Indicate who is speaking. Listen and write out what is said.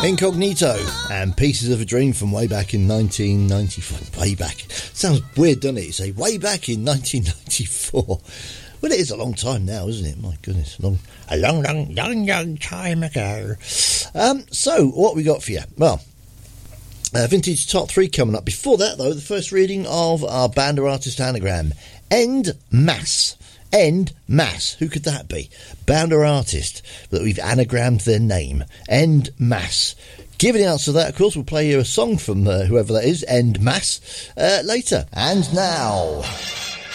Speaker 1: Incognito and Pieces of a Dream from way back in 1994. Way back. Sounds weird, doesn't it? You say way back in 1994. Well, it is a long time now, isn't it? My goodness, a long time ago. So, what we got for you? Well, Vintage Top 3 coming up. Before that, though, the first reading of our band or artist anagram. End Mass. End Mass. Who could that be? Band or artist that we've anagrammed their name. End Mass. Giving the answer to that, of course, we'll play you a song from whoever that is, End Mass, later. And now,